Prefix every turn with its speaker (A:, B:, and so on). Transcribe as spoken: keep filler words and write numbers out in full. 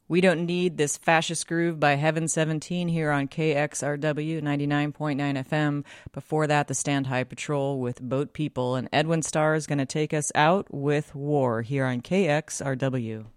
A: We Don't Need This Fascist Groove by Heaven seventeen here on K X R W ninety-nine point nine F M. Before that, the Stand High Patrol with Boat People. And Edwin Starr is going to take us out with War here on K X R W.